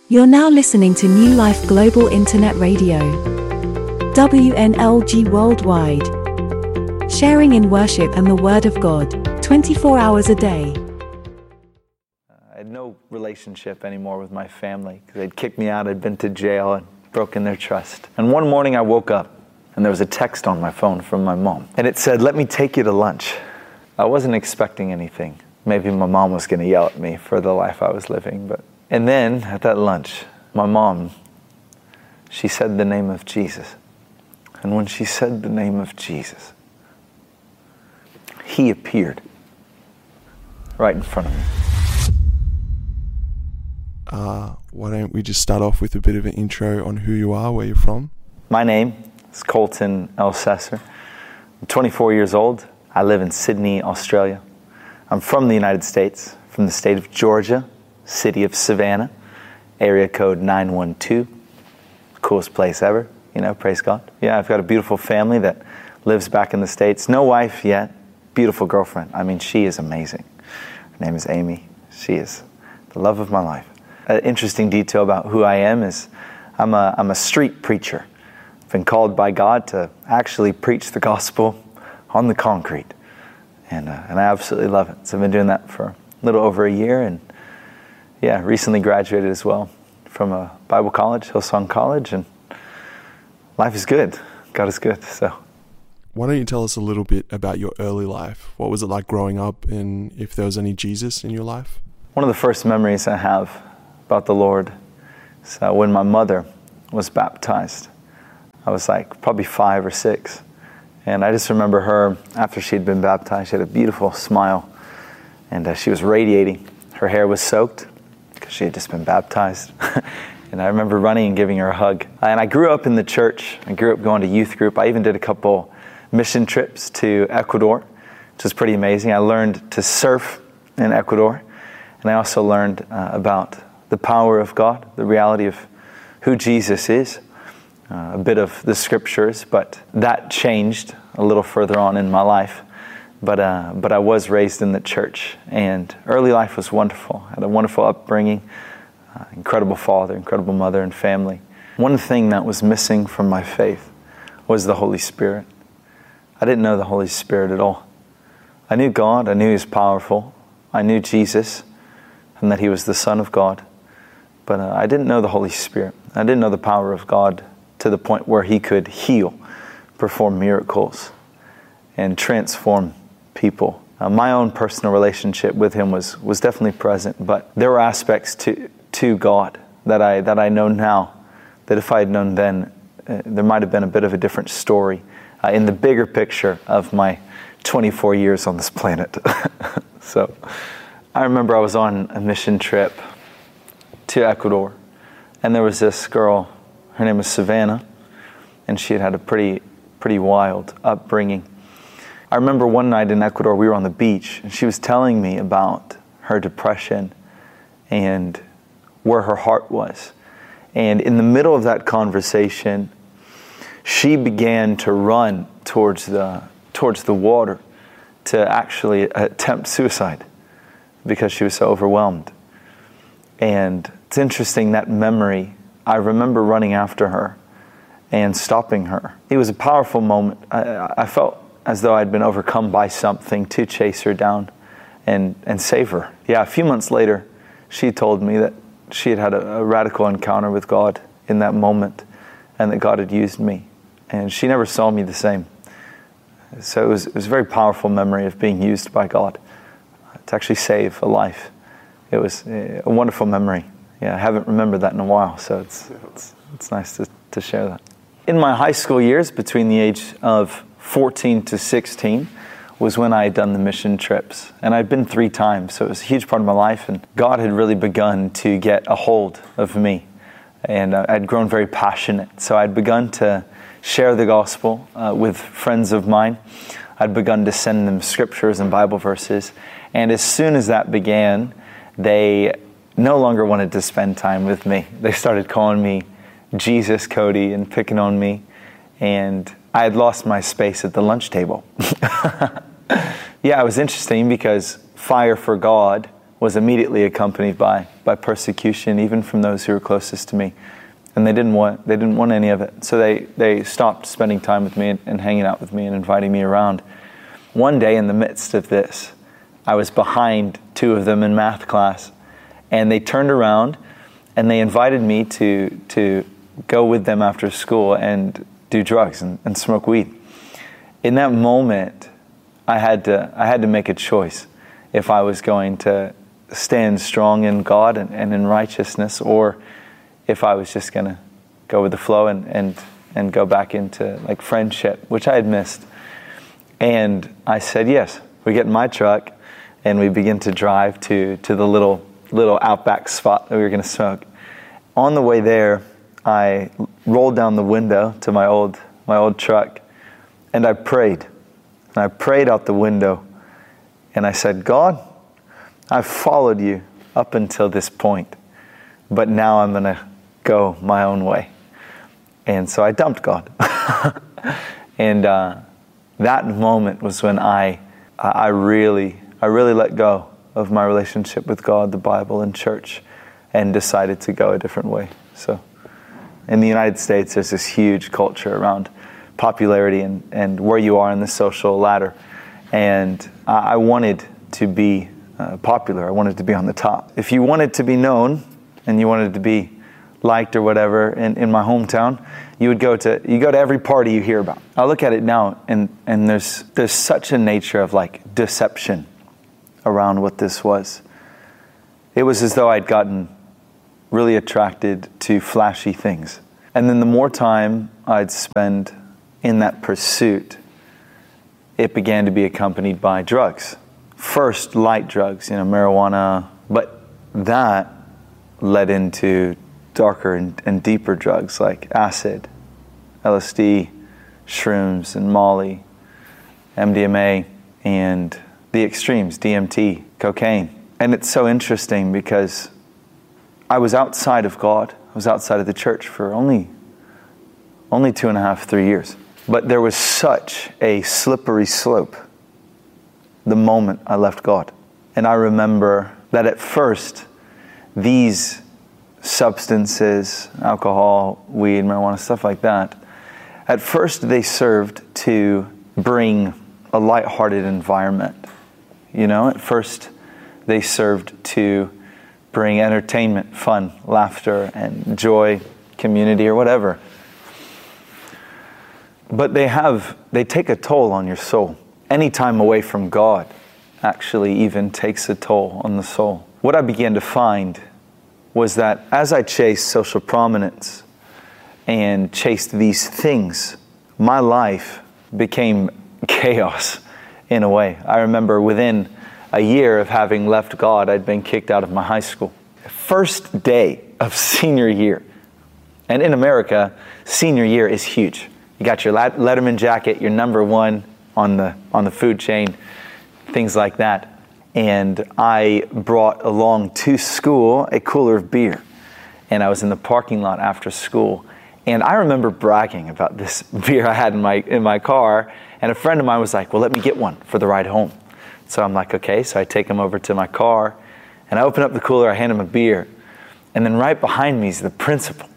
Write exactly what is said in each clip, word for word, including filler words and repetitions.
You're now listening to New Life Global Internet Radio, W N L G Worldwide, sharing in worship and the Word of God, twenty-four hours a day. I had no relationship anymore with my family because they'd kicked me out. I'd been to jail and broken their trust. And one morning I woke up and there was a text on my phone from my mom. And it said, "Let me take you to lunch." I wasn't expecting anything. Maybe my mom was going to yell at me for the life I was living, but and then, at that lunch, my mom, she said the name of Jesus. And when she said the name of Jesus, He appeared right in front of me. Uh, why don't we just start off with a bit of an intro on who you are, where you're from? My name is Colton Elsesser. I'm twenty-four years old. I live in Sydney, Australia. I'm from the United States, from the state of Georgia, city of Savannah, area code nine one two. Coolest place ever, you know, praise God. Yeah, I've got a beautiful family that lives back in the States. No wife yet, beautiful girlfriend. I mean, she is amazing. Her name is Amy. She is the love of my life. An interesting detail about who I am is I'm a, I'm a street preacher. I've been called by God to actually preach the gospel on the concrete. And, uh, and I absolutely love it. So I've been doing that for a little over a year, and yeah, recently graduated as well from a Bible college, Hillsong College, and life is good. God is good. So, why don't you tell us a little bit about your early life? What was it like growing up, and if there was any Jesus in your life? One of the first memories I have about the Lord is uh, when my mother was baptized. I was like probably five or six. And I just remember her, after she'd been baptized, she had a beautiful smile, and uh, she was radiating. Her hair was soaked because she had just been baptized. And I remember running and giving her a hug. And I grew up in the church. I grew up going to youth group. I even did a couple mission trips to Ecuador, which was pretty amazing. I learned to surf in Ecuador. And I also learned uh, about the power of God, the reality of who Jesus is, uh, a bit of the scriptures. But that changed a little further on in my life. But uh, but I was raised in the church, and early life was wonderful. I had a wonderful upbringing, uh, incredible father, incredible mother and family. One thing that was missing from my faith was the Holy Spirit. I didn't know the Holy Spirit at all. I knew God, I knew He was powerful, I knew Jesus, and that He was the Son of God. But uh, I didn't know the Holy Spirit. I didn't know the power of God to the point where He could heal, perform miracles, and transform people. Uh, my own personal relationship with Him was was definitely present, but there were aspects to to God that I that I know now that if I had known then, uh, there might have been a bit of a different story uh, in the bigger picture of my twenty-four years on this planet. So I remember I was on a mission trip to Ecuador, and there was this girl. Her name was Savannah, and she had had a pretty pretty wild upbringing. I remember one night in Ecuador, we were on the beach, and she was telling me about her depression and where her heart was. And in the middle of that conversation, she began to run towards the towards the water to actually attempt suicide because she was so overwhelmed. And it's interesting, that memory, I remember running after her and stopping her. It was a powerful moment. I, I felt as though I'd been overcome by something to chase her down and, and save her. Yeah, a few months later, she told me that she had had a, a radical encounter with God in that moment, and that God had used me. And she never saw me the same. So it was, it was a very powerful memory of being used by God to actually save a life. It was a wonderful memory. Yeah, I haven't remembered that in a while, so it's it's, it's nice to, to share that. In my high school years, between the age of fourteen to sixteen, was when I had done the mission trips. And I'd been three times, so it was a huge part of my life. And God had really begun to get a hold of me. And uh, I'd grown very passionate. So I'd begun to share the gospel uh, with friends of mine. I'd begun to send them scriptures and Bible verses. And as soon as that began, they no longer wanted to spend time with me. They started calling me Jesus Cody and picking on me. And I had lost my space at the lunch table. Yeah, it was interesting because fire for God was immediately accompanied by by persecution, even from those who were closest to me. And they didn't want they didn't want any of it. So they, they stopped spending time with me and, and hanging out with me and inviting me around. One day in the midst of this, I was behind two of them in math class, and they turned around and they invited me to to go with them after school and do drugs and, and smoke weed. In that moment, I had to I had to make a choice if I was going to stand strong in God and, and in righteousness, or if I was just going to go with the flow and, and, and go back into like friendship, which I had missed. And I said, yes. We get in my truck and we begin to drive to, to the little little outback spot that we were going to smoke. On the way there, I rolled down the window to my old my old truck and I prayed. And I prayed out the window and I said, God, I've followed you up until this point, but now I'm going to go my own way. And so I dumped God. and uh, that moment was when I I really I really let go of my relationship with God, the Bible, and church, and decided to go a different way. So in the United States, there's this huge culture around popularity and, and where you are in the social ladder. And I, I wanted to be uh, popular. I wanted to be on the top. If you wanted to be known and you wanted to be liked or whatever in, in my hometown, you would go to you go to every party you hear about. I look at it now and, and there's there's such a nature of like deception around what this was. It was as though I'd gotten really attracted to flashy things. And then the more time I'd spend in that pursuit, it began to be accompanied by drugs. First, light drugs, you know, marijuana, but that led into darker and, and deeper drugs like acid, L S D, shrooms, and Molly, M D M A, and the extremes, D M T, cocaine. And it's so interesting because I was outside of God. I was outside of the church for only, only two and a half, three years. But there was such a slippery slope the moment I left God. And I remember that at first, these substances, alcohol, weed, marijuana, stuff like that, at first they served to bring a lighthearted environment. You know, at first they served to bring entertainment, fun, laughter, and joy, community, or whatever. But they have, they take a toll on your soul. Any time away from God actually even takes a toll on the soul. What I began to find was that as I chased social prominence and chased these things, my life became chaos in a way. I remember within a year of having left God, I'd been kicked out of my high school. First day of senior year. And in America, senior year is huge. You got your Letterman jacket, you're number one on the on the food chain, things like that. And I brought along to school a cooler of beer. And I was in the parking lot after school. And I remember bragging about this beer I had in my in my car. And a friend of mine was like, well, let me get one for the ride home. So I'm like, okay. So I take him over to my car. And I open up the cooler, I hand him a beer. And then right behind me is the principal.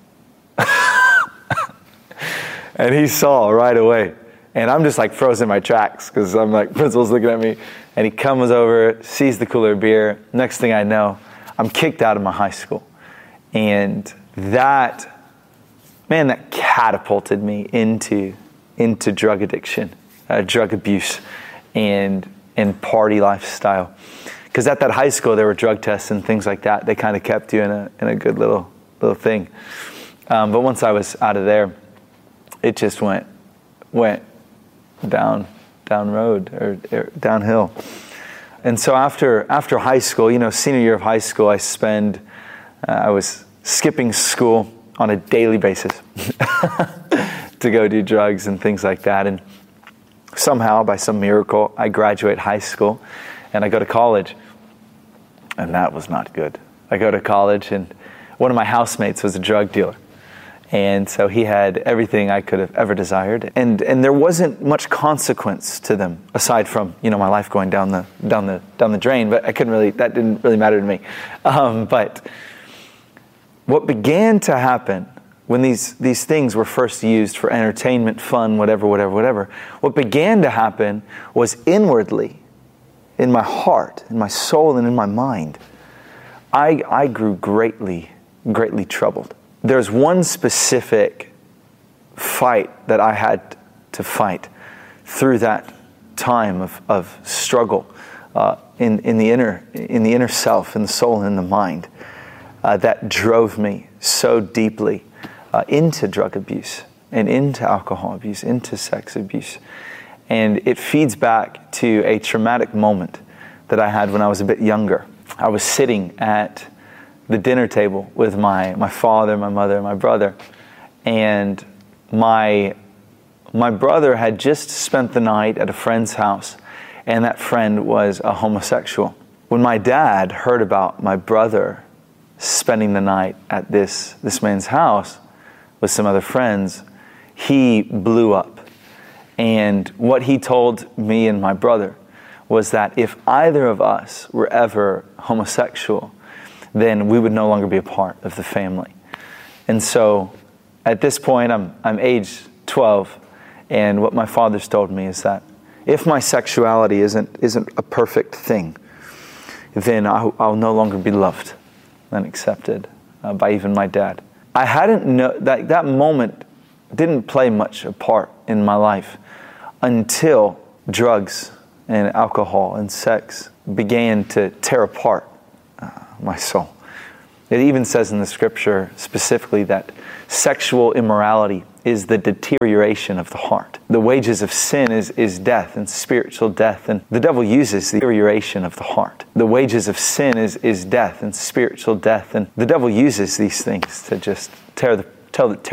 And he saw right away. And I'm just like frozen in my tracks because I'm like, principal's looking at me. And he comes over, sees the cooler of beer. Next thing I know, I'm kicked out of my high school. And that, man, that catapulted me into, into drug addiction, uh, drug abuse, and, and party lifestyle. Because at that high school, there were drug tests and things like that. They kind of kept you in a in a good little little thing. Um, but once I was out of there, it just went went down down road or, or downhill. And so after after high school, you know, senior year of high school, I spend uh, I was skipping school on a daily basis to go do drugs and things like that. And somehow, by some miracle, I graduate high school and I go to college. And that was not good. I go to college and one of my housemates was a drug dealer. And so he had everything I could have ever desired. And and there wasn't much consequence to them, aside from, you know, my life going down the down the down the drain. But I couldn't really, that didn't really matter to me. Um, but what began to happen when these, these things were first used for entertainment, fun, whatever, whatever, whatever, what began to happen was inwardly, in my heart, in my soul, and in my mind, I, I grew greatly, greatly troubled. There's one specific fight that I had to fight through that time of, of struggle uh, in, in, the inner, in the inner self, in the soul, and in the mind, uh, that drove me so deeply uh, into drug abuse and into alcohol abuse, into sex abuse. And it feeds back to a traumatic moment that I had when I was a bit younger. I was sitting at the dinner table with my, my father, my mother, and my brother. And my, my brother had just spent the night at a friend's house, and that friend was a homosexual. When my dad heard about my brother spending the night at this, this man's house with some other friends, he blew up. And what he told me and my brother was that if either of us were ever homosexual, then we would no longer be a part of the family. And so at this point, I'm I'm age twelve, and what my father's told me is that if my sexuality isn't isn't a perfect thing, then I'll, I'll no longer be loved and accepted uh, by even my dad. I hadn't know that that moment didn't play much a part in my life until drugs and alcohol and sex began to tear apart uh, my soul. It even says in the scripture specifically that sexual immorality is the deterioration of the heart. The wages of sin is, is death and spiritual death, and the devil uses the deterioration of the heart. The wages of sin is, is death and spiritual death, and the devil uses these things to just tear the, tear the, tear